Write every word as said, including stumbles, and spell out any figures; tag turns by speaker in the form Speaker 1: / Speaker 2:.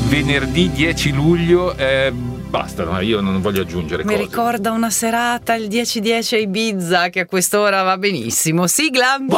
Speaker 1: venerdì dieci luglio. Eh, basta, no? Io non voglio aggiungere
Speaker 2: Mi
Speaker 1: cose.
Speaker 2: ricorda una serata il dieci dieci a Ibiza che a quest'ora va benissimo. Sigla.